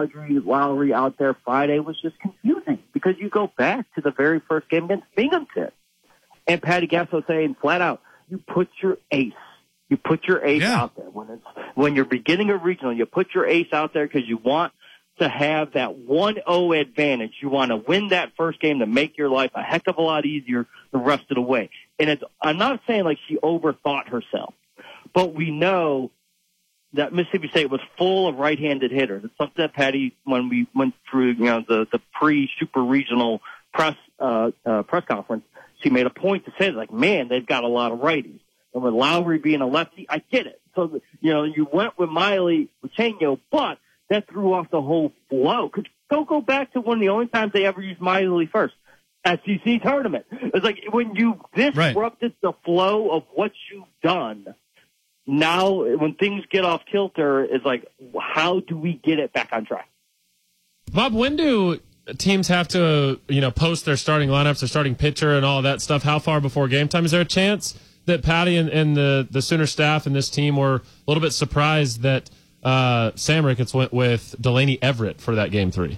Audrey Lowry out there Friday was just confusing because you go back to the very first game against Binghamton. And Patty Gasso saying flat out, you put your ace. You put your ace out there. When you're beginning a regional, you put your ace out there because you want to have that 1-0 advantage. You want to win that first game to make your life a heck of a lot easier the rest of the way. And I'm not saying like she overthought herself, but we know that Mississippi State was full of right-handed hitters. It's something that Patty, when we went through, the pre-super regional press conference, she made a point to say, like, man, they've got a lot of righties. And with Lowry being a lefty, I get it. So, you went with Miley Uchenyo, but that threw off the whole flow. Don't go back to one of the only times they ever used Miley first. SEC tournament. It's like when you disrupted the flow of what you've done. Now, when things get off kilter, it's like, how do we get it back on track? Bob, when do teams have to, post their starting lineups, their starting pitcher, and all that stuff? How far before game time? Is there a chance that Patty and the Sooner staff and this team were a little bit surprised that Sam Ricketts went with Delaney Everett for that game 3?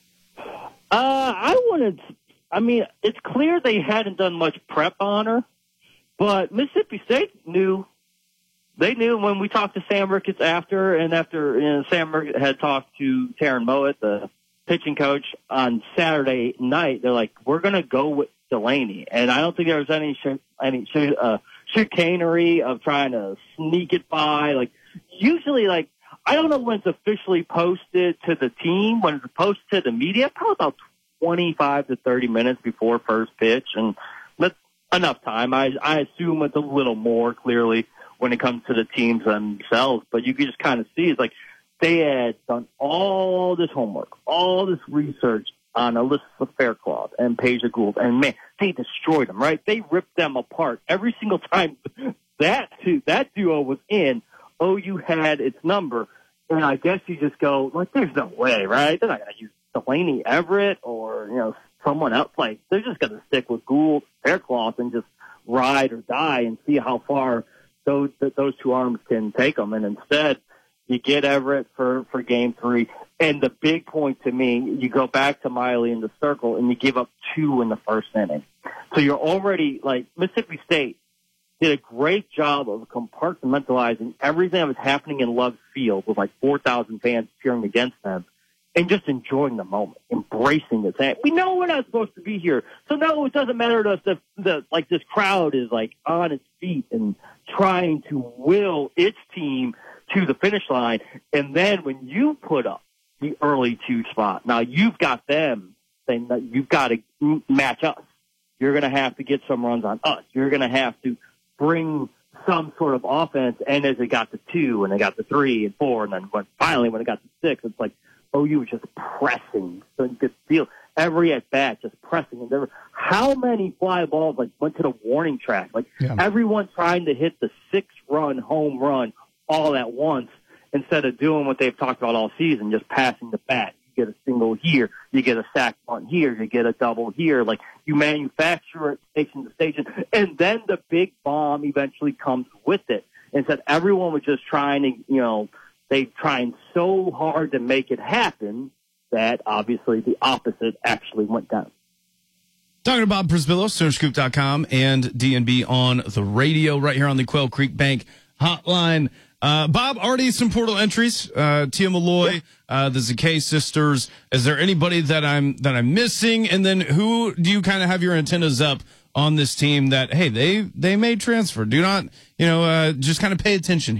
It's clear they hadn't done much prep on her, but Mississippi State knew. They knew when we talked to Sam Ricketts after Sam Ricketts had talked to Taryn Mowat, the pitching coach, on Saturday night. They're like, we're going to go with Delaney. And I don't think there was any chicanery of trying to sneak it by. Like, usually, like, I don't know when it's officially posted to the team, when it's posted to the media, probably about 25 to 30 minutes before first pitch. And that's enough time. I assume it's a little more clearly when it comes to the teams themselves, but you can just kind of see it's like they had done all this homework, all this research on Alyssa Faircloth and Peja Gould, and man, they destroyed them, right? They ripped them apart every single time that duo was in. OU had its number, and I guess you just go, like, there's no way, right? They're not going to use Delaney Everett or, someone else. Like, they're just going to stick with Gould, Faircloth, and just ride or die and see how far those two arms can take them. And instead, you get Everett for game 3. And the big point to me, you go back to Miley in the circle, and you give up 2 in the first inning. So you're already, like, Mississippi State did a great job of compartmentalizing everything that was happening in Love Field with, like, 4,000 fans cheering against them and just enjoying the moment, embracing it, saying, we know we're not supposed to be here. So, no, it doesn't matter to us that this crowd is, like, on its feet and trying to will its team to the finish line. And then when you put up the early 2 spot, now you've got them saying that you've got to match us. You're going to have to get some runs on us. You're going to have to bring some sort of offense. And as it got to 2 and it got to 3 and 4, and then when it got to 6, it's like OU was just pressing. So you could feel every at bat just pressing. And there were how many fly balls went to the warning track? Everyone trying to hit the 6-run home run all at once instead of doing what they've talked about all season, just passing the bat. You get a single here, you get a sac bunt here, you get a double here. Like, you manufacture it station to station, and then the big bomb eventually comes with it. Instead, everyone was just trying to, they trying so hard to make it happen that obviously the opposite actually went down. Talking to Bob Przybylo, SoonerScoop.com, and DNB on the radio right here on the Quail Creek Bank hotline. Bob, already some portal entries. Tia Malloy, the Zakay sisters. Is there anybody that I'm missing? And then who do you kind of have your antennas up on this team that, hey, they may transfer? Do not, just kind of pay attention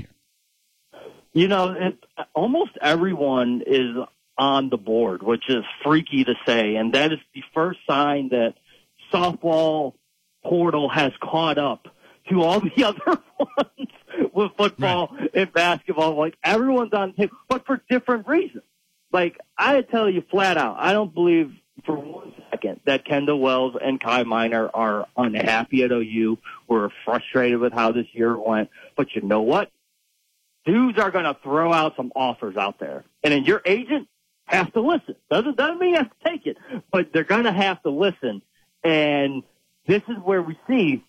here. Almost everyone is on the board, which is freaky to say, and that is the first sign that softball portal has caught up to all the other ones with football and basketball. Like, everyone's on the table, but for different reasons. Like, I tell you flat out, I don't believe for 1 second that Kendall Wells and Kai Minor are unhappy at OU. We're frustrated with how this year went. But you know what? Dudes are going to throw out some offers out there. And then your agent has to listen. Doesn't mean you have to take it, but they're going to have to listen. And this is where we see,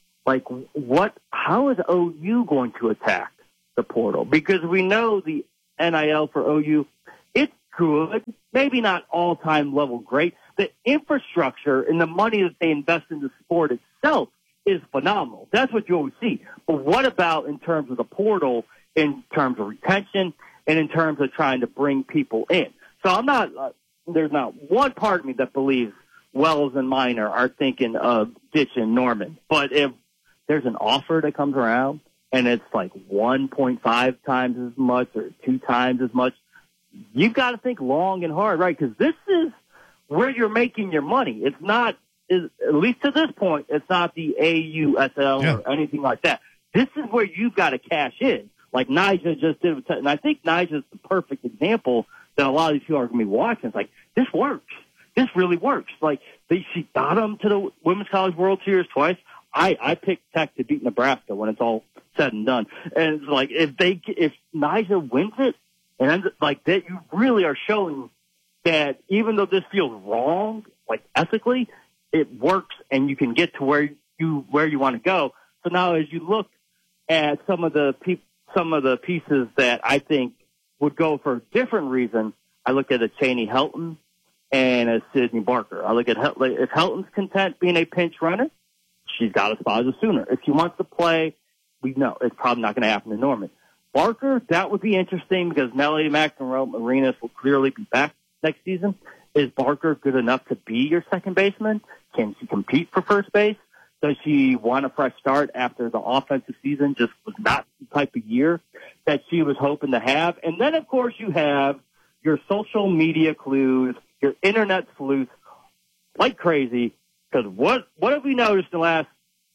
how is OU going to attack the portal? Because we know the NIL for OU, it's good, maybe not all-time level great. The infrastructure and the money that they invest in the sport itself is phenomenal. That's what you always see. But what about in terms of the portal, in terms of retention, and in terms of trying to bring people in? So I'm not there's not one part of me that believes Wells and Minor are thinking of ditching Norman. But if there's an offer that comes around and it's like 1.5 times as much or 2 times as much, you've got to think long and hard, right? Because this is where you're making your money. It's not, at least to this point, it's not the AUSL or anything like that. This is where you've got to cash in, like Nyjah just did. And I think Nyjah is the perfect example that a lot of these people are going to be watching. It's like, this works. This really works. Like, she got them to the Women's College World Series twice. I picked Tech to beat Nebraska when it's all said and done. And it's like, if Nyjah wins it, and like that, you really are showing that even though this feels wrong, like ethically, it works, and you can get to where you want to go. So now, as you look at some of the pieces that I think would go for a different reason, I look at a Cheney Helton and a Sydney Barker. I look at if Helton's content being a pinch runner, she's got a spot as a Sooner. If she wants to play, we know it's probably not going to happen to Norman. Barker, that would be interesting because Nellie McEnroe-Marinas will clearly be back next season. Is Barker good enough to be your second baseman? Can she compete for first base? Does she want a fresh start after the offensive season just was not the type of year that she was hoping to have? And then, of course, you have your social media clues, your internet sleuths like crazy. Because what have we noticed in the last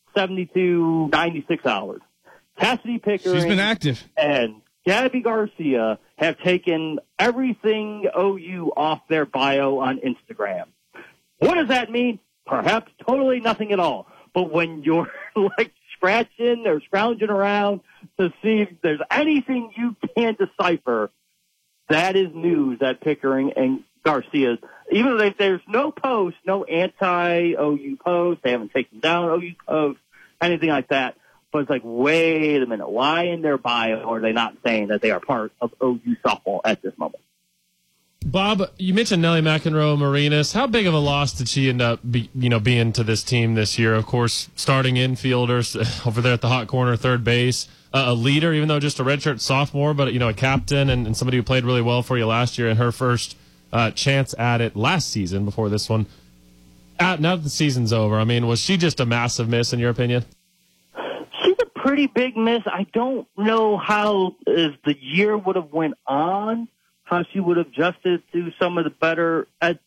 72, 96 hours? Cassidy Pickering, she's been active, and Gabby Garcia have taken everything OU off their bio on Instagram. What does that mean? Perhaps totally nothing at all. But when you're like scratching or scrounging around to see if there's anything you can decipher, that is news that Pickering and Garcia, even though there's no post, no anti-OU post, they haven't taken down OU post, anything like that. But it's like, wait a minute, why in their bio are they not saying that they are part of OU softball at this moment? Bob, you mentioned Nellie McEnroe-Marinas. How big of a loss did she end up being to this team this year? Of course, starting infielders over there at the hot corner, third base, a leader, even though just a redshirt sophomore, but a captain and somebody who played really well for you last year in her first chance at it last season before this one. Now that the season's over, I mean, was she just a massive miss in your opinion? She's a pretty big miss. I don't know how, as the year would have went on, how she would have adjusted to some of the better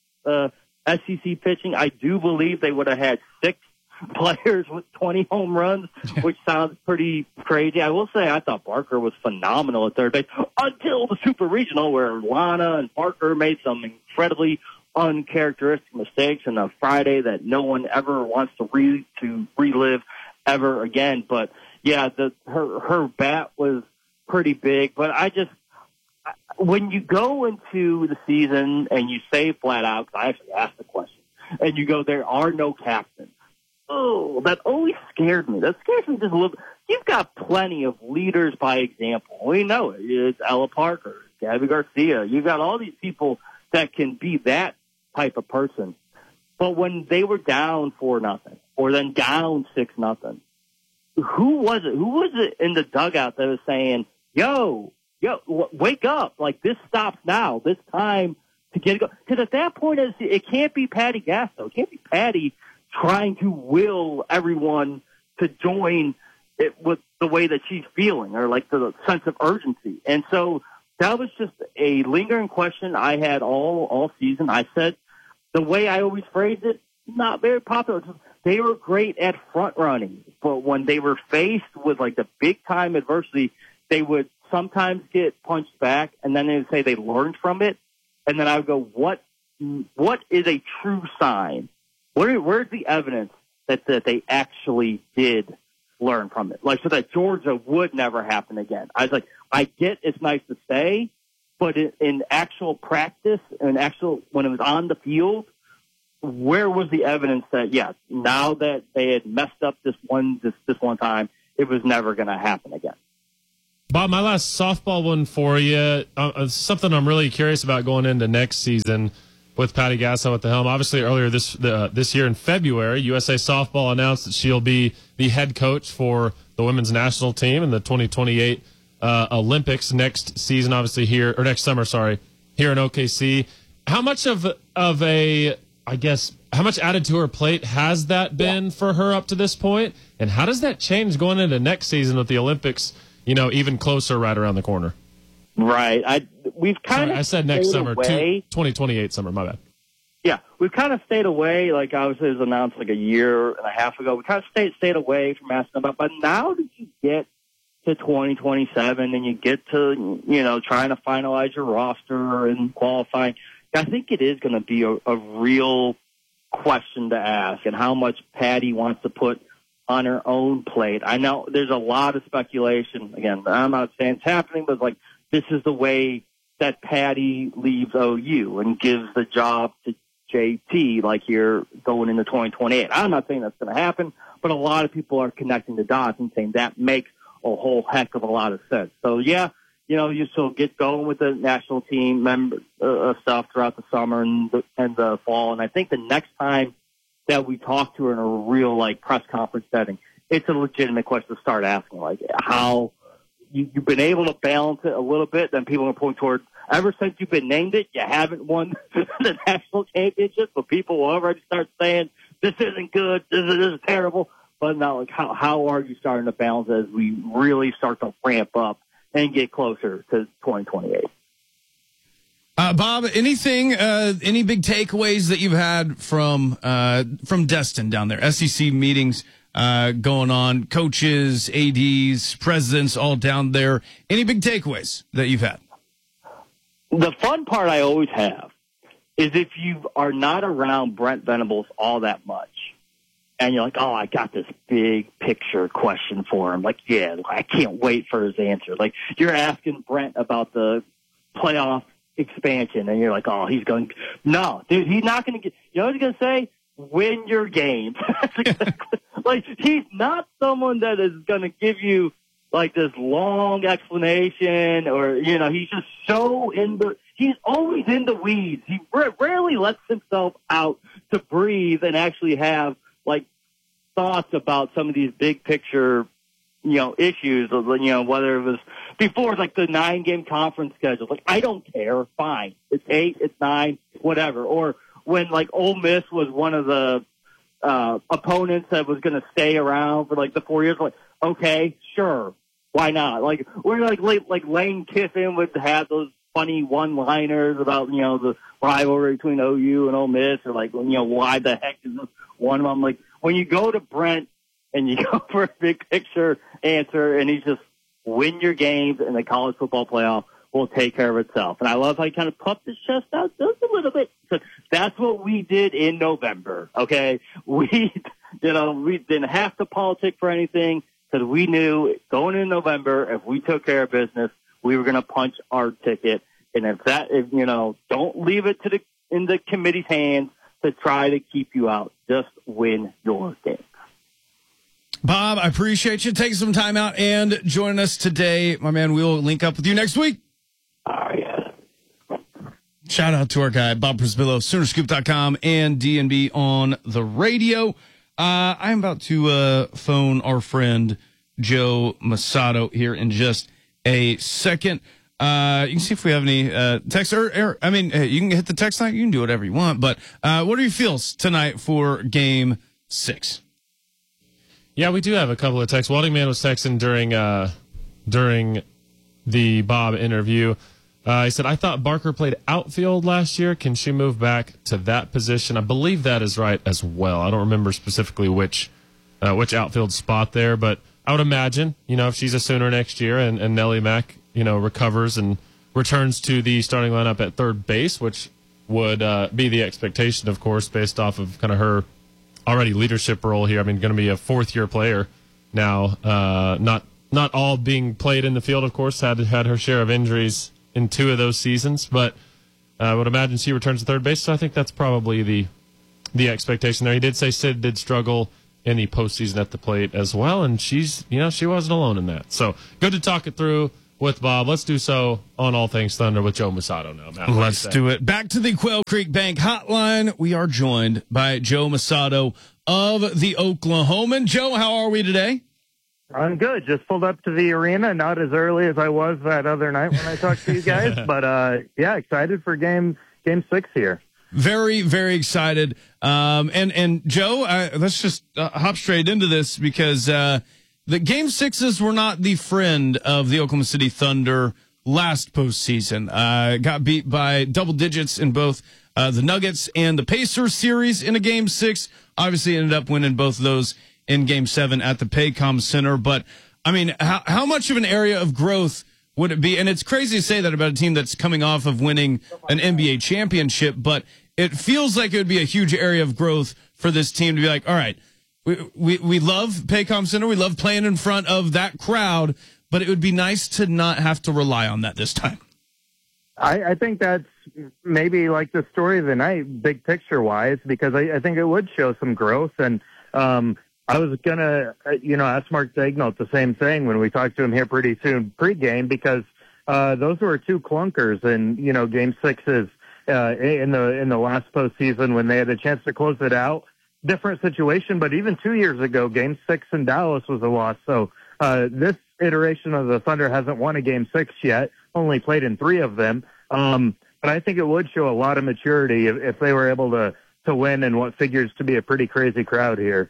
SEC pitching. I do believe they would have had 6 players with 20 home runs, which sounds pretty crazy. I will say I thought Barker was phenomenal at third base until the Super Regional where Lana and Barker made some incredibly uncharacteristic mistakes on a Friday that no one ever wants to relive ever again. But yeah, her bat was pretty big. But when you go into the season and you say flat out, because I actually asked the question, and you go, there are no captains. Oh, that always scared me. That scares me just a little bit. You've got plenty of leaders by example. We know it. It's Ella Parker, Gabby Garcia. You've got all these people that can be that type of person. But when they were down 4-0 or then down 6-0, who was it? Who was it in the dugout that was saying, yo, wake up. Like, this stops now. This time to get it going. Because at that point, it can't be Patty Gasto. It can't be Patty trying to will everyone to join it with the way that she's feeling or like the sense of urgency. And so that was just a lingering question I had all season. I said the way I always phrased it, not very popular. They were great at front running, but when they were faced with like the big time adversity, they would sometimes get punched back, and then they would say they learned from it. And then I would go, what is a true sign? Where's the evidence that they actually did learn from it? Like, so that Georgia would never happen again. I was like, I get it's nice to say, but in actual practice and when it was on the field, where was the evidence that, now that they had messed up this one time, it was never going to happen again? Bob, my last softball one for you. Something I'm really curious about going into next season with Patty Gasso at the helm. Obviously, earlier this year in February, USA Softball announced that she'll be the head coach for the women's national team in the 2028 Olympics next season. Obviously next summer. Sorry, here in OKC. How much of a, I guess, how much added to her plate has that been for her up to this point, and how does that change going into next season with the Olympics? Even closer right around the corner. Right. We've kind of I said next summer, away. 2028 summer, my bad. Yeah, we've kind of stayed away, like obviously it was announced like a year and a half ago. We kind of stayed away from asking about, but now that you get to 2027 and you get to, trying to finalize your roster and qualifying, I think it is going to be a real question to ask, and how much Patty wants to put on her own plate. I know there's a lot of speculation. Again, I'm not saying it's happening, but like this is the way that Patty leaves OU and gives the job to JT, like you're going into 2028. I'm not saying that's going to happen, but a lot of people are connecting the dots and saying that makes a whole heck of a lot of sense. So yeah, you still get going with the national team member stuff throughout the summer and the fall. And I think the next time that we talk to her in a real press conference setting, it's a legitimate question to start asking, like how you've been able to balance it a little bit. Then people are pointing toward, ever since you've been named it, you haven't won the national championship, but people will already start saying this isn't good, this is terrible. But now, how are you starting to balance as we really start to ramp up and get closer to 2028? Bob, anything, any big takeaways that you've had from Destin down there? SEC meetings going on, coaches, ADs, presidents, all down there. Any big takeaways that you've had? The fun part I always have is if you are not around Brent Venables all that much, and you're like, oh, I got this big picture question for him. Like, yeah, I can't wait for his answer. Like, you're asking Brent about the playoff expansion, and you're like, oh, he's going to – no, dude, he's not going to get – you know what he's going to say? Win your game. Like, he's not someone that is going to give you, like, this long explanation or, he's just so in the – he's always in the weeds. He rarely lets himself out to breathe and actually have, like, thoughts about some of these big picture, issues, whether it was before, like the 9-game conference schedule. Like, I don't care. Fine. It's 8, it's 9, whatever. Or when, like, Ole Miss was one of the opponents that was going to stay around for, like, the 4 years. Like, okay, sure. Why not? Like, we're like Lane Kiffin would have those funny one-liners about, the rivalry between OU and Ole Miss, or like, why the heck is this one of them? Like, when you go to Brent and you go for a big picture answer and he's just win your games and the college football playoff will take care of itself. And I love how he kind of puffed his chest out just a little bit. So that's what we did in November. Okay. We didn't have to politic for anything because we knew going in November, if we took care of business, we were going to punch our ticket. And if don't leave it in the committee's hands to try to keep you out. Just win your game. Bob, I appreciate you taking some time out and joining us today. My man, we'll link up with you next week. Yeah. Shout out to our guy, Bob Przybylo, Soonerscoop.com and DNB on the radio. I'm about to phone our friend Joe Masato here in just a second. You can see if we have any text. You can hit the text line. You can do whatever you want. But what are your feels tonight for Game 6? Yeah, we do have a couple of texts. Walding Man was texting during the Bob interview. He said, I thought Barker played outfield last year. Can she move back to that position? I believe that is right as well. I don't remember specifically which outfield spot there, but I would imagine, if she's a Sooner next year and Nellie Mack, recovers and returns to the starting lineup at third base, which would be the expectation, of course, based off of kind of her already leadership role here. I mean, going to be a fourth-year player now. Not all being played in the field, of course, had her share of injuries in 2 of those seasons, but I would imagine she returns to third base, so I think that's probably the expectation there. He did say Sid did struggle in the postseason at the plate as well, and she wasn't alone in that. So good to talk it through with Bob. Let's do so on All Things Thunder with Joe Musato now. Matt, let's do it. Back to the Quail Creek Bank Hotline. We are joined by Joe Musato of the Oklahoman. Joe, how are we today? I'm good. Just pulled up to the arena, not as early as I was that other night when I talked to you guys, but yeah, excited for game 6 here. Very, very excited. And Joe, let's just hop straight into this because the game 6s were not the friend of the Oklahoma City Thunder last postseason. Got beat by double digits in both the Nuggets and the Pacers series in a game 6. Obviously ended up winning both of those in game 7 at the Paycom Center. But I mean, how much of an area of growth would it be? And it's crazy to say that about a team that's coming off of winning an NBA championship, but it feels like it would be a huge area of growth for this team to be like, all right, we love Paycom Center. We love playing in front of that crowd, but it would be nice to not have to rely on that this time. I think that's maybe like the story of the night, big picture wise, because I think it would show some growth. And I was going to, ask Mark Daigneault the same thing when we talked to him here pretty soon pregame, because those were two clunkers in, game 6s in the last postseason when they had a chance to close it out. Different situation, but even 2 years ago, game 6 in Dallas was a loss. So this iteration of the Thunder hasn't won a game 6 yet, only played in 3 of them. But I think it would show a lot of maturity if they were able to win in what figures to be a pretty crazy crowd here.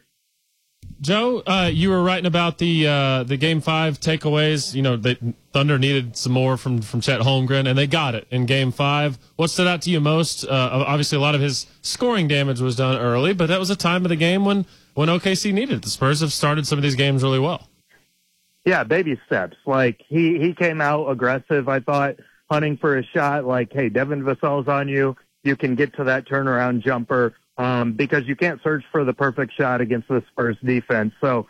Joe, you were writing about the Game 5 takeaways. The Thunder needed some more from Chet Holmgren, and they got it in Game 5. What stood out to you most? Obviously, a lot of his scoring damage was done early, but that was a time of the game when OKC needed it. The Spurs have started some of these games really well. Yeah, baby steps. Like, he came out aggressive, I thought, hunting for a shot. Like, hey, Devin Vassell's on you. You can get to that turnaround jumper. Because you can't search for the perfect shot against the Spurs defense. So,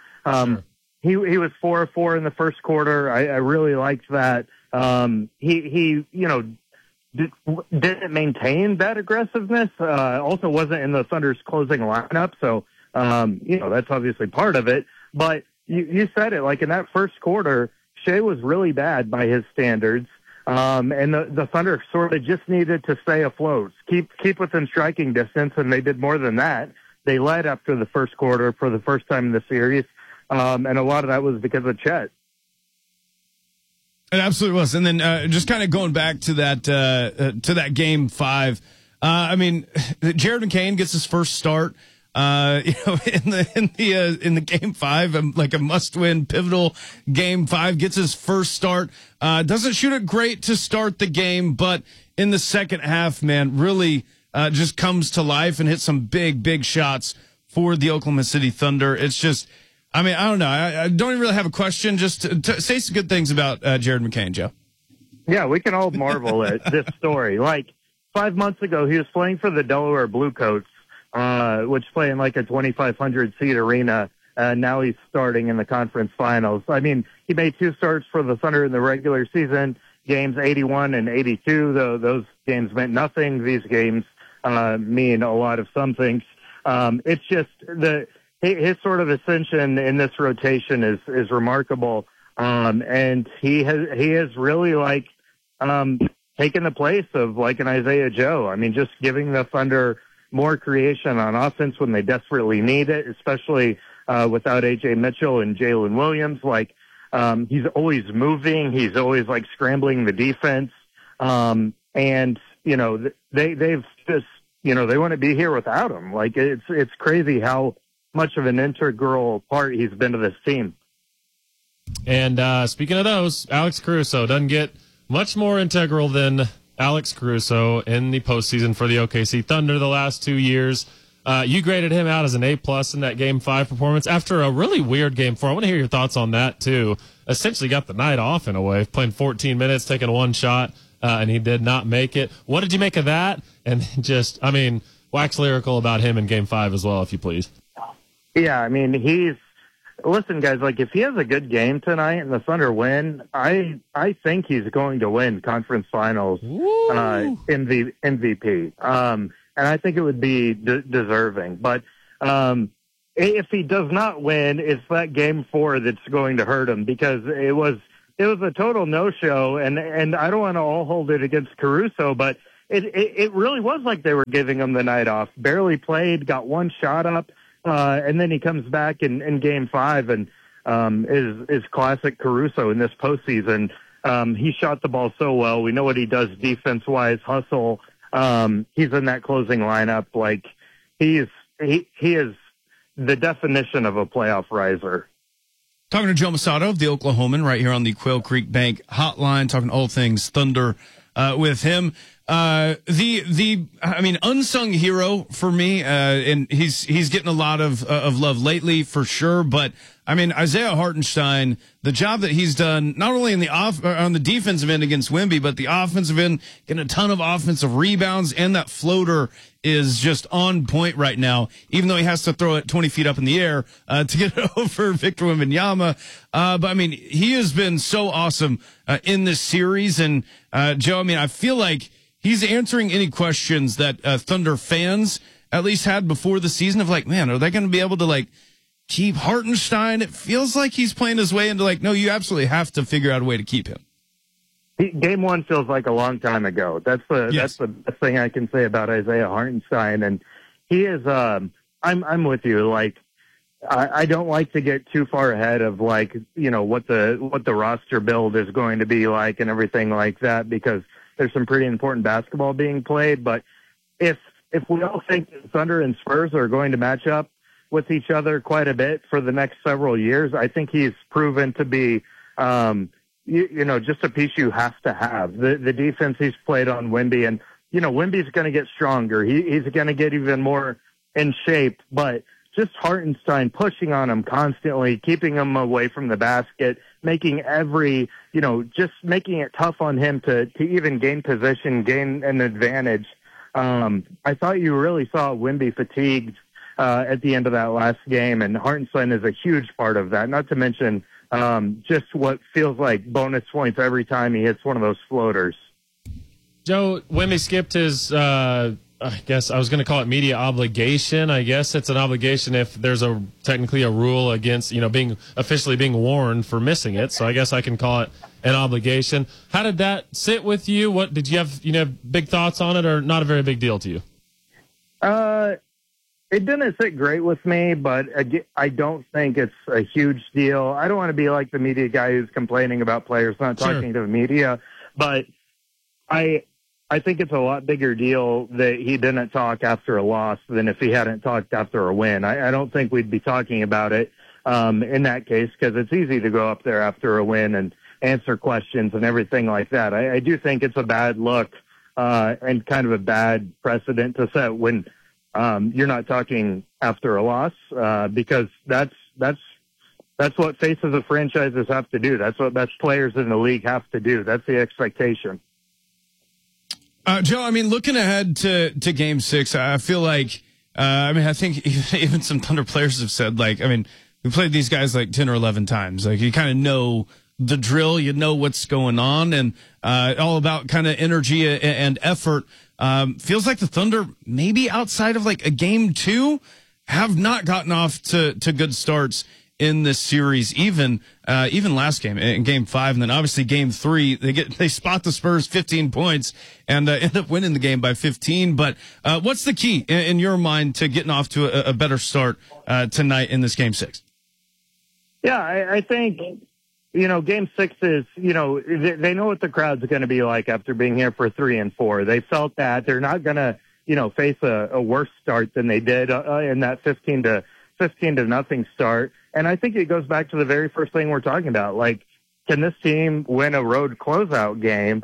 he was 4-4 in the first quarter. I really liked that. He didn't maintain that aggressiveness. Also wasn't in the Thunder's closing lineup. So, that's obviously part of it. But you said it, like in that first quarter, Shea was really bad by his standards. And the Thunder sort of just needed to stay afloat, keep within striking distance, and they did more than that. They led after the first quarter for the first time in the series, and a lot of that was because of Chet. It absolutely was. And then just kind of going back to that Game 5, I mean, Jared McCain gets his first start. In the Game 5, like a must-win, pivotal Game 5, gets his first start. Doesn't shoot it great to start the game, but in the second half, man, really just comes to life and hits some big shots for the Oklahoma City Thunder. It's just, I mean, I don't know. I don't even really have a question. Just to say some good things about Jared McCain, Joe. Yeah, we can all marvel at this story. Like 5 months ago, he was playing for the Delaware Bluecoats, which play in like a 2,500 seat arena. Now he's starting in the conference finals. I mean, he made 2 starts for the Thunder in the regular season, games 81 and 82. Though those games meant nothing. These games mean a lot of some things. It's just his sort of ascension in this rotation is remarkable. And he has really like taken the place of like an Isaiah Joe. I mean, just giving the Thunder more creation on offense when they desperately need it, especially without A.J. Mitchell and Jalen Williams. Like, he's always moving. He's always, like, scrambling the defense. And, they've just, they wouldn't be here without him. Like, it's crazy how much of an integral part he's been to this team. And speaking of those, Alex Caruso doesn't get much more integral than Alex Caruso in the postseason for the OKC Thunder the last 2 years. You graded him out as an A+ in that Game 5 performance after a really weird Game 4. I want to hear your thoughts on that, too. Essentially got the night off in a way, playing 14 minutes, taking one shot, and he did not make it. What did you make of that? And just, I mean, wax lyrical about him in Game 5 as well, if you please. Yeah, I mean, listen, guys, like if he has a good game tonight and the Thunder win, I think he's going to win conference finals MVP. And I think it would be deserving. But if he does not win, it's that Game 4 that's going to hurt him, because it was it was a total no-show, and I don't want to all hold it against Caruso, but it really was like they were giving him the night off. Barely played, got one shot up, and then he comes back in Game 5 and is classic Caruso in this postseason. He shot the ball so well. We know what he does defense-wise, hustle. He's in that closing lineup. Like, he is the definition of a playoff riser. Talking to Joe Mussatto of the Oklahoman right here on the Quail Creek Bank hotline, talking all things Thunder with him. I mean, unsung hero for me, and he's getting a lot of love lately for sure. But I mean, Isaiah Hartenstein, the job that he's done, not only in the on the defensive end against Wemby, but the offensive end, getting a ton of offensive rebounds, and that floater is just on point right now, even though he has to throw it 20 feet up in the air, to get it over Victor Wembanyama. But I mean, he has been so awesome, in this series. And, Joe, I mean, I feel like he's answering any questions that, Thunder fans at least had before the season of like, man, are they going to be able to like keep Hartenstein? It feels like he's playing his way into like, no, you absolutely have to figure out a way to keep him. Game 1 feels like a long time ago. That's the best thing I can say about Isaiah Hartenstein. And he is, I'm with you. Like, I don't like to get too far ahead of like, you know, what the roster build is going to be like and everything like that, because there's some pretty important basketball being played. But if we all think Thunder and Spurs are going to match up with each other quite a bit for the next several years, I think he's proven to be, you know, just a piece you have to have. The defense he's played on Wemby, and, you know, Wemby's going to get stronger. He's going to get even more in shape, but just Hartenstein pushing on him constantly, keeping him away from the basket, making just making it tough on him to even gain position, gain an advantage. I thought you really saw Wemby fatigued at the end of that last game, and Hartenstein is a huge part of that, not to mention just what feels like bonus points every time he hits one of those floaters. Joe, Wemby skipped his, I guess I was going to call it media obligation. I guess it's an obligation if there's technically a rule against, you know, officially being warned for missing it. So I guess I can call it an obligation. How did that sit with you? What did you have, big thoughts on it, or not a very big deal to you? It didn't sit great with me, but I don't think it's a huge deal. I don't want to be like the media guy who's complaining about players not talking to the media, but I think it's a lot bigger deal that he didn't talk after a loss than if he hadn't talked after a win. I don't think we'd be talking about it in that case, because it's easy to go up there after a win and answer questions and everything like that. I do think it's a bad look and kind of a bad precedent to set when you're not talking after a loss, because that's what faces of franchises have to do. That's what best players in the league have to do. That's the expectation. Joe, I mean, looking ahead to Game 6, I feel like, I think even some Thunder players have said, like, I mean, we played these guys like 10 or 11 times. Like, you kind of know the drill, you know what's going on, and all about kind of energy and effort. Feels like the Thunder, maybe outside of like a Game 2, have not gotten off to good starts in this series, even last game in Game 5, and then obviously Game 3 they spot the Spurs 15 points and end up winning the game by 15. But what's the key in your mind to getting off to a better start tonight in this Game 6? Yeah, I think Game 6 is, they know what the crowd's going to be like after being here for 3 and 4. They felt that they're not going to face a worse start than they did in that 15 to nothing start. And I think it goes back to the very first thing we're talking about. Like, can this team win a road closeout game?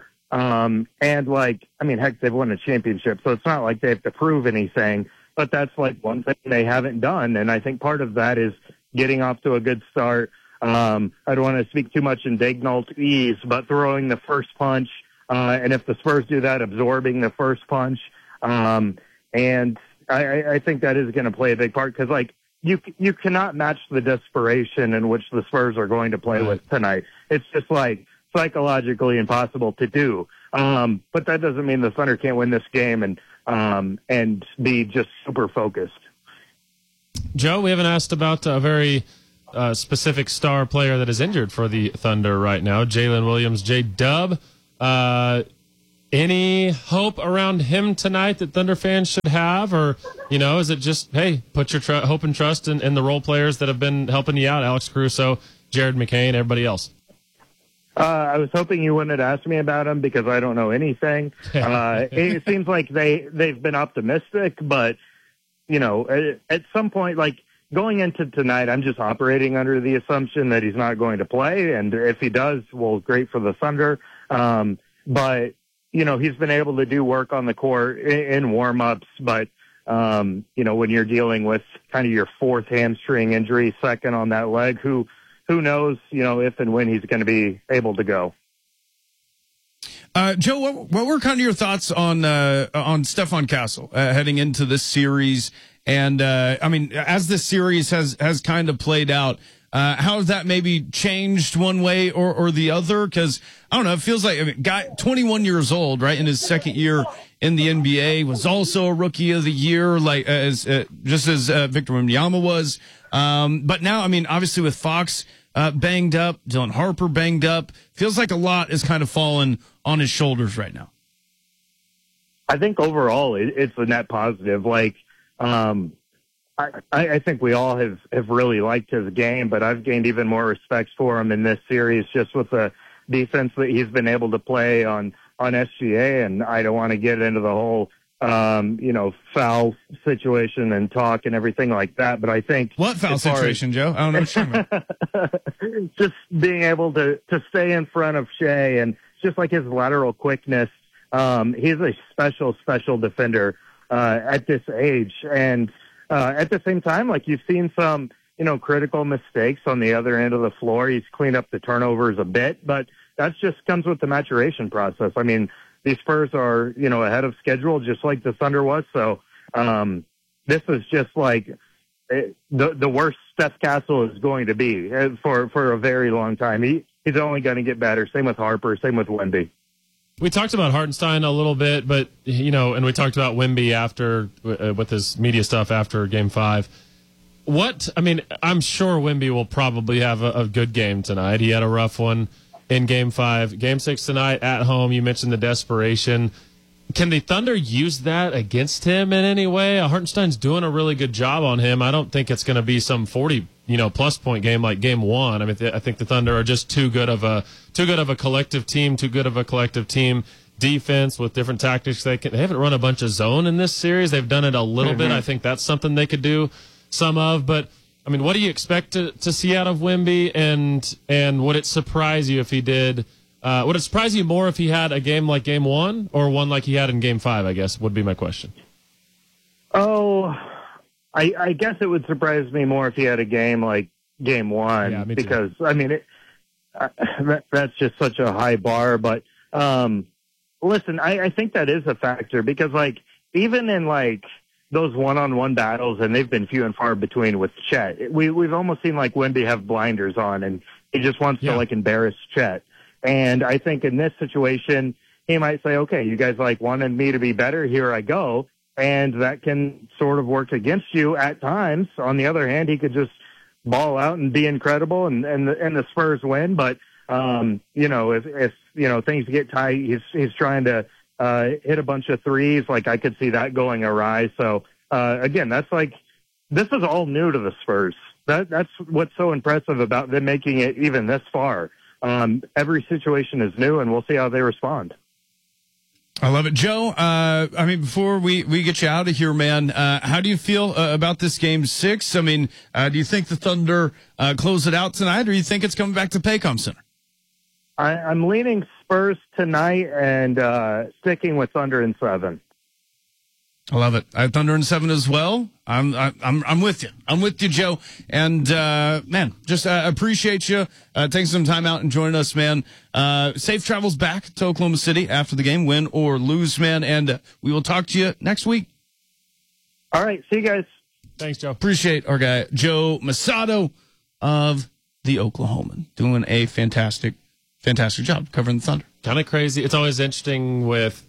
Heck, they've won a championship, so it's not like they have to prove anything, but that's like one thing they haven't done. And I think part of that is getting off to a good start. I don't want to speak too much in Daigneaultese, but throwing the first punch, and if the Spurs do that, absorbing the first punch. And I think that is going to play a big part, because like, you cannot match the desperation in which the Spurs are going to play with tonight. It's just like psychologically impossible to do. But that doesn't mean the Thunder can't win this game and be just super focused. Joe, we haven't asked about a very specific star player that is injured for the Thunder right now, Jalen Williams, J-Dub. Any hope around him tonight that Thunder fans should have? Or, is it just, hey, put your hope and trust in the role players that have been helping you out, Alex Caruso, Jared McCain, everybody else? I was hoping you wouldn't ask me about him because I don't know anything. It seems like they've been optimistic, but, at some point, like going into tonight, I'm just operating under the assumption that he's not going to play. And if he does, well, great for the Thunder. But, he's been able to do work on the court in warm-ups, but, when you're dealing with kind of your fourth hamstring injury, second on that leg, who knows, if and when he's going to be able to go. Joe, what were kind of your thoughts on Stefan Castle heading into this series? And, as this series has kind of played out, how has that maybe changed one way or the other? Because, I don't know, it feels like, guy 21 years old, right, in his second year in the NBA, was also a Rookie of the Year, like just as Victor Wembanyama was. But now, obviously with Fox banged up, Dylan Harper banged up, feels like a lot is kind of fallen on his shoulders right now. I think overall it's a net positive. Like, I think we all have really liked his game, but I've gained even more respect for him in this series just with the defense that he's been able to play on SGA. And I don't want to get into the whole, foul situation and talk and everything like that. But I think what foul situation, Joe? I don't know what you're talking about. Just being able to stay in front of Shea and just like his lateral quickness. He's a special defender, at this age. And, at the same time, like you've seen some, critical mistakes on the other end of the floor. He's cleaned up the turnovers a bit, but that just comes with the maturation process. These Spurs are, ahead of schedule, just like the Thunder was. So, this is just like the worst Steph Castle is going to be for a very long time. He's only going to get better. Same with Harper, same with Wemby. We talked about Hartenstein a little bit, but, and we talked about Wemby after, with his media stuff after Game 5. I'm sure Wemby will probably have a good game tonight. He had a rough one in Game 5. Game 6 tonight at home, you mentioned the desperation. Can the Thunder use that against him in any way? Hartenstein's doing a really good job on him. I don't think it's going to be some 40, plus point game like Game 1. I think the Thunder are just too good of a collective team, defense with different tactics. They haven't run a bunch of zone in this series. They've done it a little bit. I think that's something they could do some of. But what do you expect to see out of Wemby? And would it surprise you if he did? Would it surprise you more if he had a game like Game 1 or one like he had in Game 5, I guess, would be my question. Oh, I guess it would surprise me more if he had a game like Game 1. Yeah, me too. Because, that's just such a high bar. But, listen, I think that is a factor because, even in, those one-on-one battles, and they've been few and far between with Chet, we've almost seen, Wemby have blinders on, and he just wants to, embarrass Chet. And I think in this situation, he might say, okay, you guys wanted me to be better. Here I go. And that can sort of work against you at times. On the other hand, he could just ball out and be incredible and the Spurs win. But, if things get tight, he's trying to, hit a bunch of threes. I could see that going awry. So, again, this is all new to the Spurs. That's what's so impressive about them making it even this far. Every situation is new, and we'll see how they respond. I love it. Joe, before we get you out of here, man, how do you feel about this Game 6? Do you think the Thunder close it out tonight, or do you think it's coming back to Paycom Center? I'm leaning Spurs tonight and sticking with Thunder in 7. I love it. I have Thunder in 7 as well. I'm with you. I'm with you, Joe. And, man, just appreciate you taking some time out and joining us, man. Safe travels back to Oklahoma City after the game, win or lose, man. And we will talk to you next week. All right. See you guys. Thanks, Joe. Appreciate our guy, Joe Mussatto of the Oklahoman, doing a fantastic job covering the Thunder. Kind of crazy. It's always interesting with,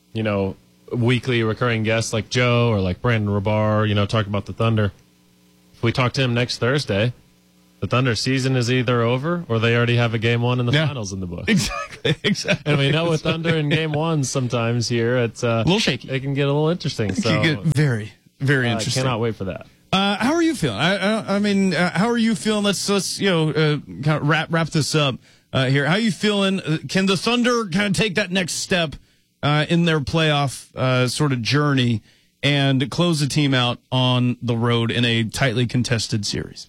weekly recurring guests like Joe or like Brandon Rabar, talk about the Thunder. If we talk to him next Thursday, the Thunder season is either over or they already have a game one in the Yeah. finals in the book. Exactly. And we know with Thunder in game one sometimes here, it's A little shaky. It can get a little interesting. It So could get very, very I interesting. cannot wait for that. How are you feeling? I mean, how are you feeling? Let's kind of wrap this up here. How are you feeling? Can the Thunder kind of take that next step in their playoff sort of journey and close the team out on the road in a tightly contested series?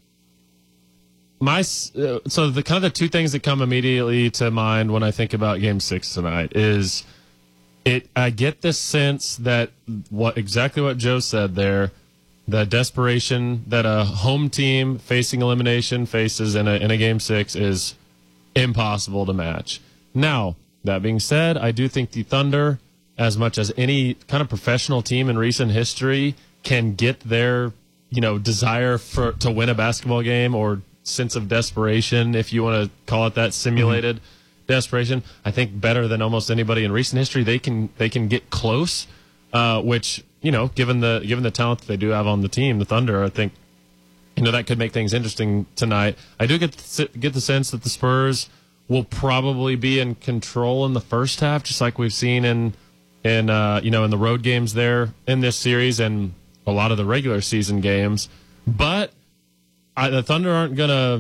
So the kind of the two things that come immediately to mind when I think about Game 6 tonight is I get this sense that exactly what Joe said there, the desperation that a home team facing elimination faces in a Game 6 is impossible to match. Now, that being said, I do think the Thunder, as much as any kind of professional team in recent history, can get their desire to win a basketball game or sense of desperation, if you want to call it that, simulated desperation. I think better than almost anybody in recent history, they can get close. Which given the talent that they do have on the team, the Thunder, I think that could make things interesting tonight. I do get the sense that the Spurs will probably be in control in the first half, just like we've seen in the road games there in this series and a lot of the regular season games, but. The Thunder aren't gonna,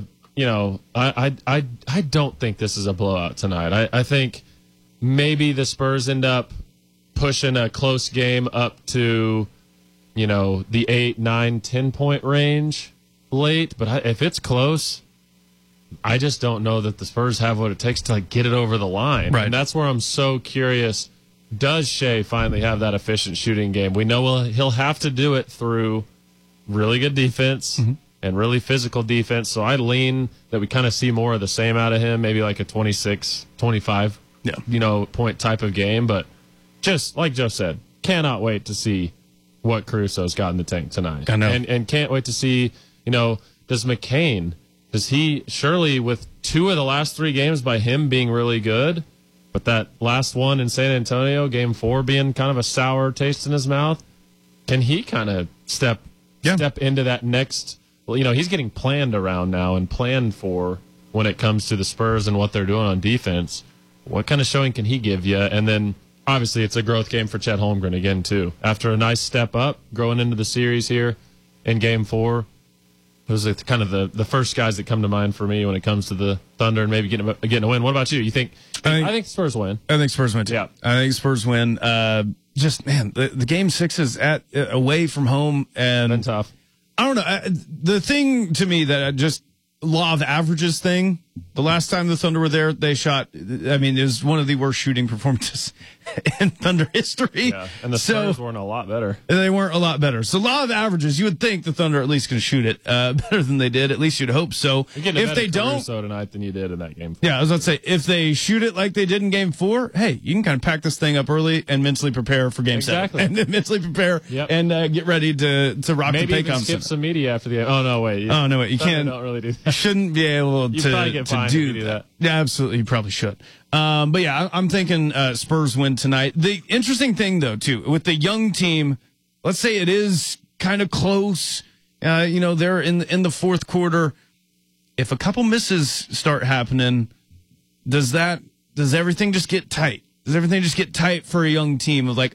I don't think this is a blowout tonight. I think maybe the Spurs end up pushing a close game up to, the 8, 9, 10 point range late. But if it's close, I just don't know that the Spurs have what it takes to get it over the line. Right. And that's where I'm so curious. Does Shea finally have that efficient shooting game? We know he'll have to do it through really good defense. Mm-hmm. And really physical defense. So I lean that we kind of see more of the same out of him, maybe like a 26, 25, point type of game. But just like Joe said, cannot wait to see what Caruso's got in the tank tonight. I know. And can't wait to see, does McCain, surely with 2 of the last 3 games by him being really good, but that last one in San Antonio, game 4 being kind of a sour taste in his mouth, can he kind of step into that next... Well, he's getting planned around now and planned for when it comes to the Spurs and what they're doing on defense. What kind of showing can he give you? And then, obviously, it's a growth game for Chet Holmgren again, too. After a nice step up, growing into the series here in Game 4, those are kind of the first guys that come to mind for me when it comes to the Thunder and maybe getting a win. What about you? You think? I think Spurs win. I think Spurs win, too. Yeah. I think Spurs win. The Game 6 is away from home. And Been tough. I don't know. The thing to me that law of averages thing, the last time the Thunder were there, they shot, it was one of the worst shooting performances in Thunder history. Yeah, and the Spurs weren't a lot better. They weren't a lot better. So law of averages, you would think the Thunder at least can shoot it better than they did. At least you'd hope so. If they don't, so tonight than you did in that game. Yeah, I was about to say, if they shoot it like they did in Game 4, hey, you can kind of pack this thing up early and mentally prepare for Game 7. And then mentally prepare and get ready to rock Maybe the Paycom even skip Center. some media after the game. Oh, no, wait. You can't. Don't really do that. You shouldn't be able to, probably get fined if you do that. Yeah, absolutely. You probably should. But yeah, I'm thinking Spurs win tonight. The interesting thing, though, too, with the young team, let's say it is kind of close. They're in the fourth quarter. If a couple misses start happening, does everything just get tight? Does everything just get tight for a young team of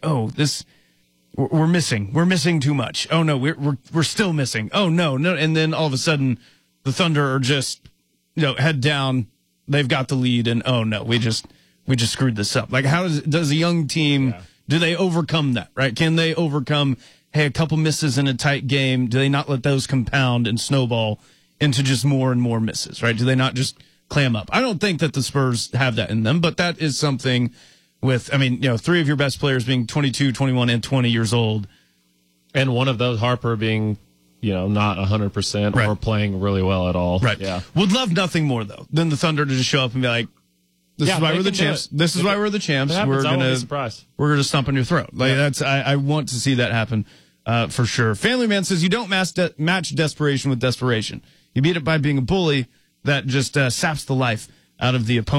we're missing too much. Oh no, we're still missing. Oh no, and then all of a sudden the Thunder are just head down. They've got the lead, and oh no, we just screwed this up. How does a young team do they overcome that? Right? Can they overcome? Hey, a couple misses in a tight game. Do they not let those compound and snowball into just more and more misses? Right? Do they not just clam up? I don't think that the Spurs have that in them, but that is something. With 3 of your best players being 22, 21, and 20 years old, and one of those, Harper, being not 100% or playing really well at all. Right. Yeah. Would love nothing more though than the Thunder to just show up and be like, "This is why we're the champs. This is why we're the champs. We're gonna stomp on your throat." I want to see that happen for sure. Family Man says you don't match desperation with desperation. You beat it by being a bully that just saps the life out of the opponent.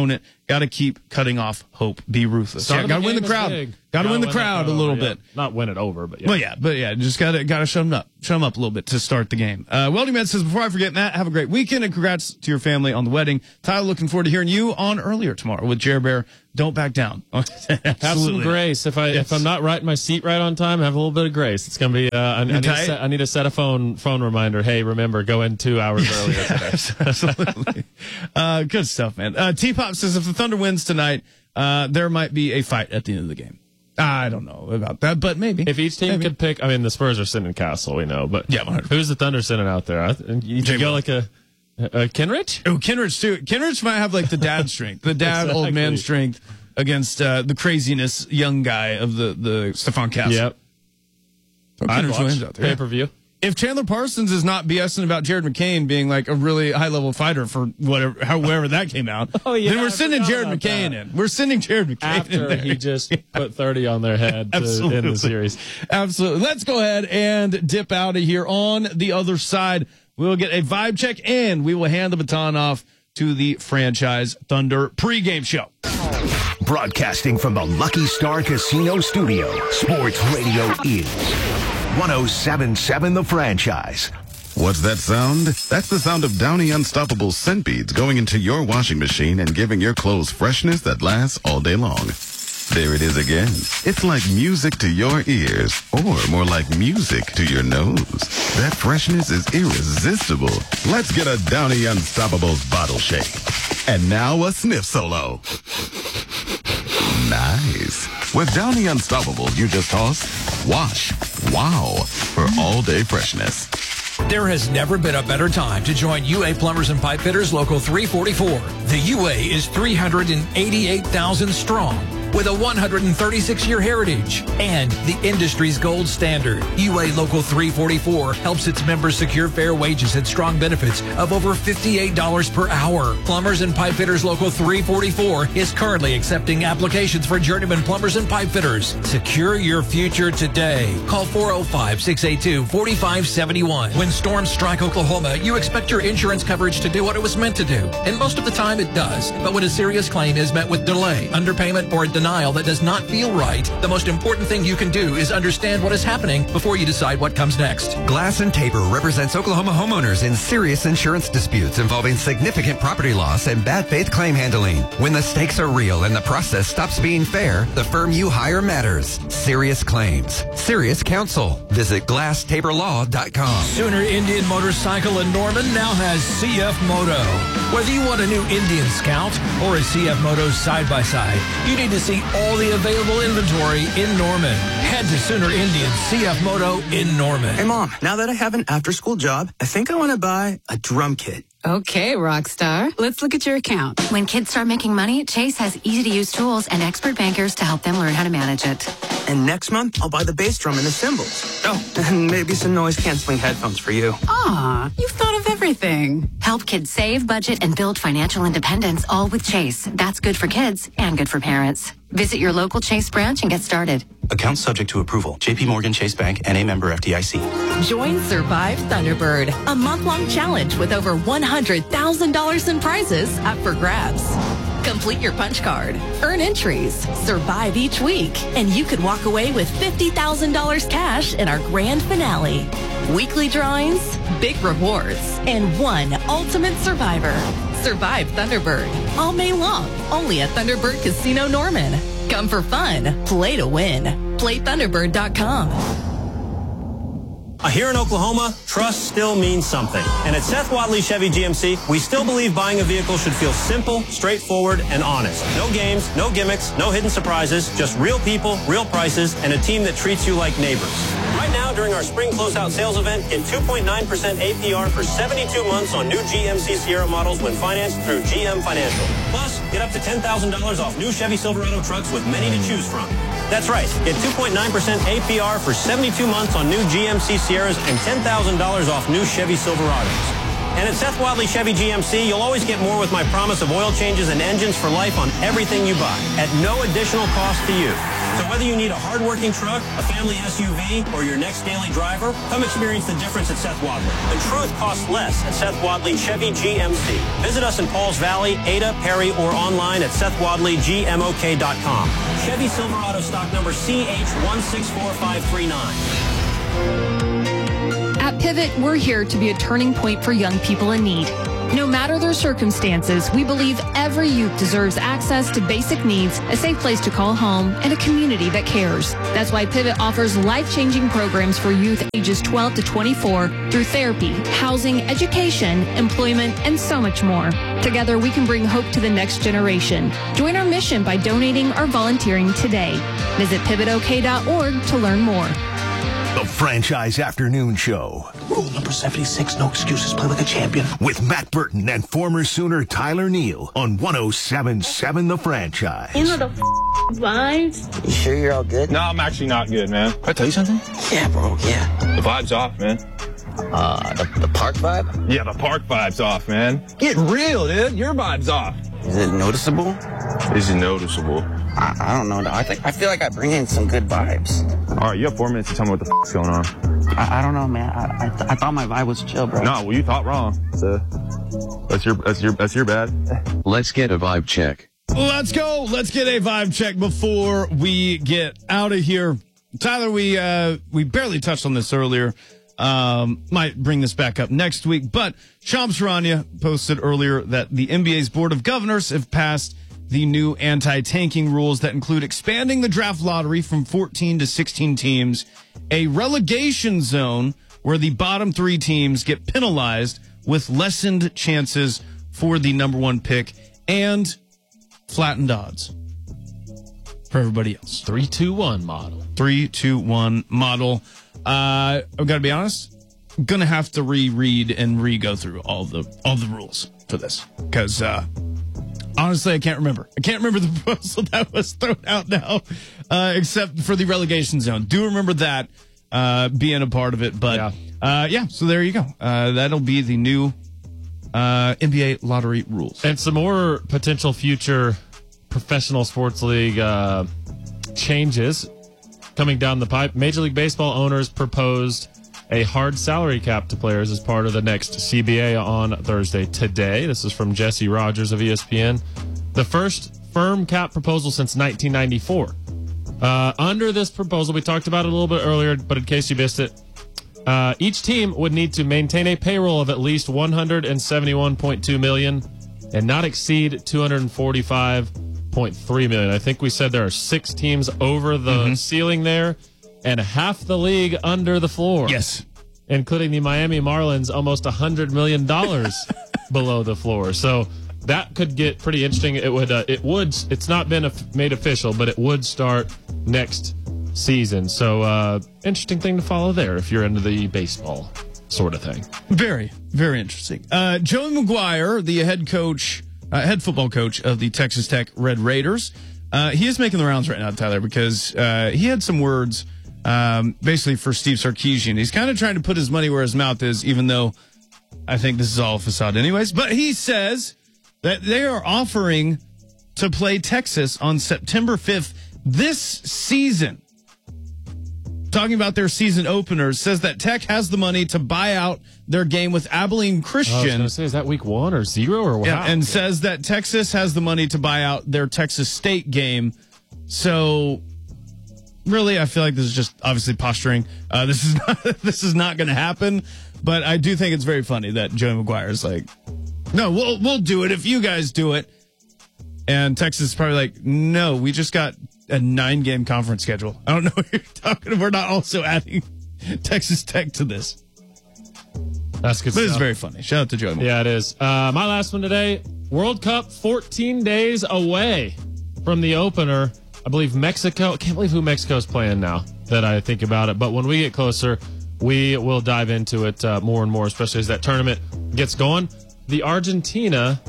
Got to keep cutting off hope. Be ruthless. Start Got of to win the game is crowd. big. Got to win the that crowd a little over, bit. Yeah. Not win it over, but yeah. But yeah, just got to shut them up. Shut them up a little bit to start the game. Welding Man says, before I forget, Matt, have a great weekend and congrats to your family on the wedding. Tyler, looking forward to hearing you on earlier tomorrow with Jer Bear. Don't back down. Have some grace. If I'm not right in my seat right on time, have a little bit of grace. It's gonna be. I need to set a phone reminder. Hey, remember, go in 2 hours earlier today. Absolutely. Good stuff, man. T-Pop says, if the Thunder wins tonight, there might be a fight at the end of the game. I don't know about that, but maybe. If each team could pick, I mean, the Spurs are sitting in Castle, we know, but yeah, 100%. Who's the Thunder sitting out there? You could go like a Kenrich? Oh, Kenrich, too. Kenrich might have like the dad strength, the dad exactly. old man strength against the craziness young guy of the Stephon Castle. Yep. Kenrich wins out there. Pay-per-view. If Chandler Parsons is not BSing about Jared McCain being like a really high level fighter for however that came out, then we're sending Jared McCain in. We're sending Jared McCain after in there. He just put 30 on their head to end the series. Absolutely. Let's go ahead and dip out of here. On the other side, we'll get a vibe check and we will hand the baton off to the Franchise Thunder pregame show. Broadcasting from the Lucky Star Casino Studio, Sports Radio is 107.7 The Franchise. What's that sound? That's the sound of Downy Unstoppable scent beads going into your washing machine and giving your clothes freshness that lasts all day long. There it is again. It's like music to your ears, or more like music to your nose. That freshness is irresistible. Let's get a Downy Unstoppables bottle shake. And now a sniff solo. Nice. With Downy Unstoppables, you just toss, wash, wow, for all-day freshness. There has never been a better time to join UA Plumbers and Pipe Fitters Local 344. The UA is 388,000 strong with a 136-year heritage and the industry's gold standard. UA Local 344 helps its members secure fair wages and strong benefits of over $58 per hour. Plumbers and Pipe Fitters Local 344 is currently accepting applications for journeyman plumbers and pipe fitters. Secure your future today. Call 405-682-4571. When storms strike Oklahoma, you expect your insurance coverage to do what it was meant to do. And most of the time it does. But when a serious claim is met with delay, underpayment, or denial that does not feel right, the most important thing you can do is understand what is happening before you decide what comes next. Glass and Tabor represents Oklahoma homeowners in serious insurance disputes involving significant property loss and bad faith claim handling. When the stakes are real and the process stops being fair, the firm you hire matters. Serious claims. Serious counsel. Visit GlassTaborLaw.com. Sooner Indian Motorcycle in Norman now has CF Moto. Whether you want a new Indian Scout or a CF Moto side-by-side, you need to see all the available inventory in Norman. Head to Sooner Indian CF Moto in Norman. Hey, Mom, now that I have an after-school job, I think I want to buy a drum kit. Okay, Rockstar. Let's look at your account. When kids start making money, Chase has easy-to-use tools and expert bankers to help them learn how to manage it. And next month, I'll buy the bass drum and the cymbals. Oh, and maybe some noise-canceling headphones for you. Aw, you've thought of everything. Help kids save, budget, and build financial independence, all with Chase. That's good for kids and good for parents. Visit your local Chase branch and get started. Account subject to approval. JP Morgan Chase Bank, N.A. member FDIC. Join Survive Thunderbird, a month-long challenge with over $100,000 in prizes up for grabs. Complete your punch card, earn entries, survive each week, and you could walk away with $50,000 cash in our grand finale. Weekly drawings, big rewards, and one ultimate survivor. Survive Thunderbird, all May long, only at Thunderbird Casino Norman. Come for fun, play to win. PlayThunderbird.com. Here in Oklahoma, trust still means something. And at Seth Wadley Chevy GMC, we still believe buying a vehicle should feel simple, straightforward, and honest. No games, no gimmicks, no hidden surprises, just real people, real prices, and a team that treats you like neighbors. Right now, during our spring closeout sales event, get 2.9% APR for 72 months on new GMC Sierra models when financed through GM Financial. Plus, get up to $10,000 off new Chevy Silverado trucks with many to choose from. That's right. Get 2.9% APR for 72 months on new GMC Sierras and $10,000 off new Chevy Silverados. And at Seth Wadley Chevy GMC, you'll always get more with my promise of oil changes and engines for life on everything you buy at no additional cost to you. So whether you need a hardworking truck, a family SUV, or your next daily driver, come experience the difference at Seth Wadley. The truth costs less at Seth Wadley Chevy GMC. Visit us in Pauls Valley, Ada, Perry, or online at SethWadleyGMOK.com. Chevy Silverado stock number CH164539. At Pivot, we're here to be a turning point for young people in need. No matter their circumstances, we believe every youth deserves access to basic needs, a safe place to call home, and a community that cares. That's why Pivot offers life-changing programs for youth ages 12 to 24 through therapy, housing, education, employment, and so much more. Together, we can bring hope to the next generation. Join our mission by donating or volunteering today. Visit pivotok.org to learn more. The Franchise Afternoon Show. Rule number 76, no excuses, play like a champion. With Matt Burton and former Sooner Tyler Neal on 107.7 The Franchise. You know the vibes? You sure you're all good? No, I'm actually not good, man. Can I tell you something? Yeah, bro, yeah. The vibe's off, man. The park vibe? Yeah, the park vibe's off, man. Get real, dude. Your vibe's off. Is it noticeable? Is it noticeable? I don't know. I feel like I bring in some good vibes. All right, you have 4 minutes to tell me what the f***'s going on. I don't know, man. I thought my vibe was chill, bro. No, well, you thought wrong. So that's your bad. Let's get a vibe check. Let's go. Let's get a vibe check before we get out of here. Tyler, we barely touched on this earlier. Might bring this back up next week, but Shams Charania posted earlier that the NBA's Board of Governors have passed the new anti-tanking rules that include expanding the draft lottery from 14 to 16 teams, a relegation zone where the bottom 3 teams get penalized with lessened chances for the number 1 pick, and flattened odds for everybody else. 3-2-1 model. 3-2-1 model. I've got to be honest, I'm going to have to reread and re-go through all the rules for this because, honestly, I can't remember. I can't remember the proposal that was thrown out now, except for the relegation zone. Do remember that being a part of it, but yeah. So there you go. That'll be the new NBA lottery rules, and some more potential future professional sports league changes coming down the pipe. Major League Baseball owners proposed a hard salary cap to players as part of the next CBA on Thursday today. This is from Jesse Rogers of ESPN. The first firm cap proposal since 1994. Under this proposal, we talked about it a little bit earlier, but in case you missed it, each team would need to maintain a payroll of at least $171.2 million and not exceed $245.3 million. I think we said there are 6 teams over the ceiling there, and half the league under the floor. Yes. Including the Miami Marlins, almost $100 million below the floor. So that could get pretty interesting. It's not been made official, but it would start next season. So interesting thing to follow there if you're into the baseball sort of thing. Very, very interesting. Joey McGuire, the head football coach of the Texas Tech Red Raiders, he is making the rounds right now, Tyler, because he had some words basically for Steve Sarkisian. He's kind of trying to put his money where his mouth is, even though I think this is all a facade anyways. But he says that they are offering to play Texas on September 5th this season. Talking about their season openers, says that Tech has the money to buy out their game with Abilene Christian. I was going to say, is that week 1 or 0 or what? Yeah, and says that Texas has the money to buy out their Texas State game. So really, I feel like this is just obviously posturing. This is not going to happen. But I do think it's very funny that Joey McGuire is like, no, we'll do it if you guys do it. And Texas is probably like, no, we just got a 9-game conference schedule. I don't know what you're talking about. We're not also adding Texas Tech to this. That's good stuff. But it's very funny. Shout out to Joey McGuire. Yeah, it is. My last one today, World Cup 14 days away from the opener. I believe Mexico. I can't believe who Mexico's playing now that I think about it. But when we get closer, we will dive into it more and more, especially as that tournament gets going. The Argentina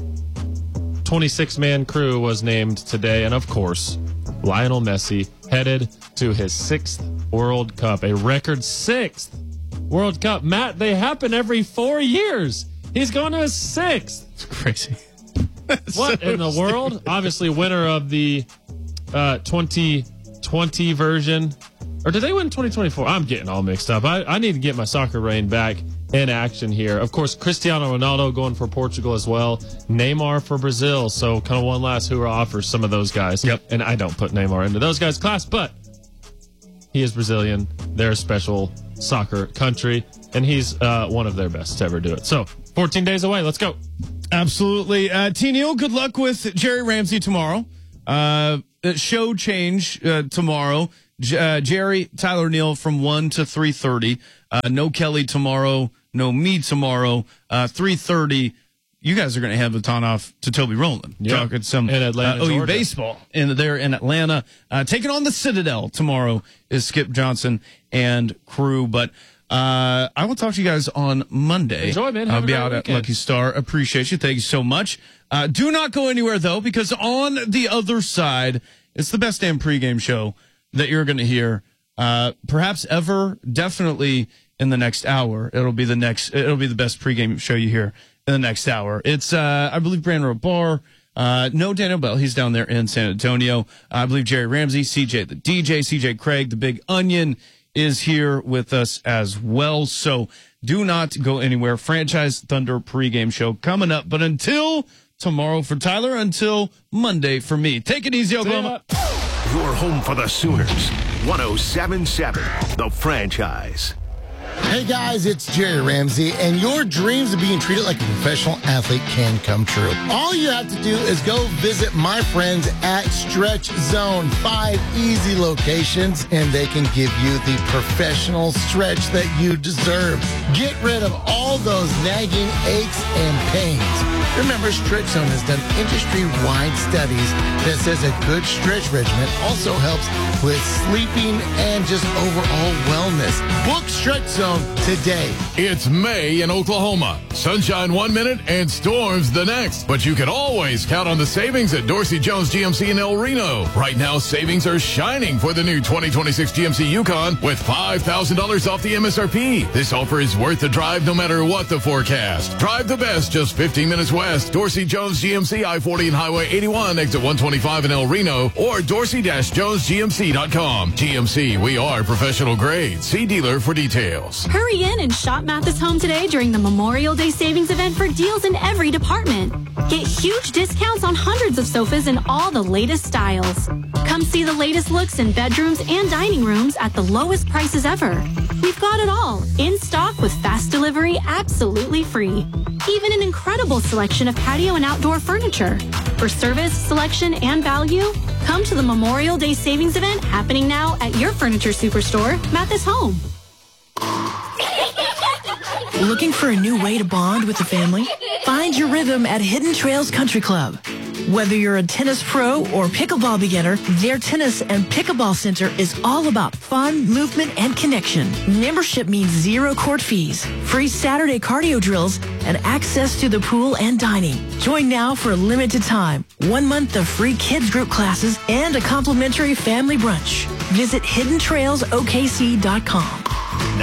26-man crew was named today. And, of course, Lionel Messi headed to his 6th World Cup, a record 6th World Cup. Matt, they happen every 4 years. He's going to his 6th. It's crazy. What in the world? Obviously, winner of the 2018 2020 version. Or did they win 2024? I'm getting all mixed up. I need to get my soccer brain back in action here. Of course, Cristiano Ronaldo going for Portugal as well. Neymar for Brazil. So kind of one last hoorah offers some of those guys. Yep. And I don't put Neymar into those guys' class, but he is Brazilian. They're a special soccer country, and he's one of their best to ever do it. So 14 days away. Let's go. Absolutely. T. Neal, good luck with Jerry Ramsey tomorrow. Show change tomorrow. Jerry, Tyler Neal from 1 to 3:30. No Kelly tomorrow. No me tomorrow. 3:30. You guys are going to have the ton off to Toby Rowland. Yep. Talking some in Atlanta, OU Georgia. baseball there in Atlanta. Taking on the Citadel tomorrow is Skip Johnson and crew. But I will talk to you guys on Monday. Enjoy, man. I'll be out at Lucky Star. Appreciate you. Thank you so much. Do not go anywhere, though, because on the other side, it's the best damn pregame show that you're going to hear, perhaps ever, definitely in the next hour. It'll be the best pregame show you hear in the next hour. It's, I believe, Brand Road Bar. No Daniel Bell. He's down there in San Antonio. I believe Jerry Ramsey, CJ the DJ, CJ Craig, the Big Onion is here with us as well. So do not go anywhere. Franchise Thunder pregame show coming up. But until tomorrow for Tyler, until Monday for me. Take it easy, Oklahoma. Your home for the Sooners. 107.7, The Franchise. Hey guys, it's Jerry Ramsey, and your dreams of being treated like a professional athlete can come true. All you have to do is go visit my friends at Stretch Zone. 5 easy locations, and they can give you the professional stretch that you deserve. Get rid of all those nagging aches and pains. Remember, Stretch Zone has done industry-wide studies that says a good stretch regimen also helps with sleeping and just overall wellness. Book Stretch Zone today. It's May in Oklahoma. Sunshine 1 minute and storms the next. But you can always count on the savings at Dorsey Jones GMC in El Reno. Right now, savings are shining for the new 2026 GMC Yukon with $5,000 off the MSRP. This offer is worth the drive no matter what the forecast. Drive the best just 15 minutes west. Dorsey Jones GMC I-40 and Highway 81 exit 125 in El Reno or dorsey-jonesgmc.com. GMC, we are professional grade. See dealer for details. Hurry in and shop Mathis Home today during the Memorial Day savings event for deals in every department. Get huge discounts on hundreds of sofas in all the latest styles. Come see the latest looks in bedrooms and dining rooms at the lowest prices ever. We've got it all in stock with fast delivery absolutely free. Even an incredible selection of patio and outdoor furniture. For service, selection, and value, come to the Memorial Day savings event happening now at your furniture superstore, Mathis Home. Looking for a new way to bond with the family? Find your rhythm at Hidden Trails Country Club. Whether you're a tennis pro or pickleball beginner, their tennis and pickleball center is all about fun, movement, and connection. Membership means 0 court fees, free Saturday cardio drills, and access to the pool and dining. Join now for a limited time. 1 month of free kids group classes and a complimentary family brunch. Visit hiddentrailsokc.com.